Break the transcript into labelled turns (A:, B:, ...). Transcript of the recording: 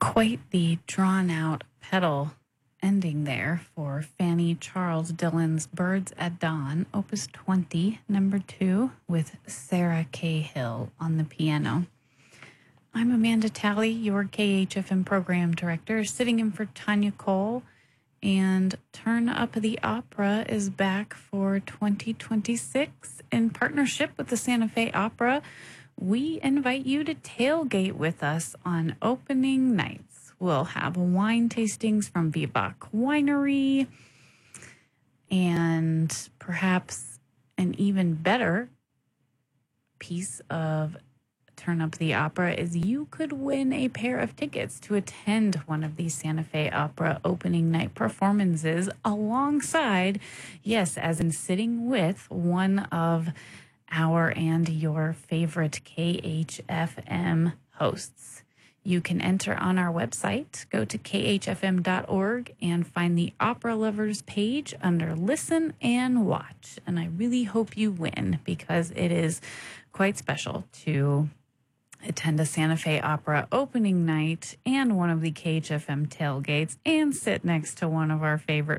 A: Quite the drawn out pedal ending there for Fanny Charles Dillon's Birds at Dawn, Opus 20, number 2, with Sarah Cahill on the piano. I'm Amanda Talley, your KHFM program director, sitting in for Tanya Cole. And Turn Up the Opera is back for 2026 in partnership with the Santa Fe Opera. We invite you to tailgate with us on opening nights. We'll have wine tastings from Bebach Winery, and perhaps an even better piece of Turn Up the Opera is you could win a pair of tickets to attend one of these Santa Fe Opera opening night performances alongside, yes, as in sitting with one of our and your favorite KHFM hosts. You can enter on our website, go to khfm.org and find the Opera Lovers page under Listen and Watch. And I really hope you win, because it is quite special to attend a Santa Fe Opera opening night and one of the KHFM tailgates and sit next to one of our favorite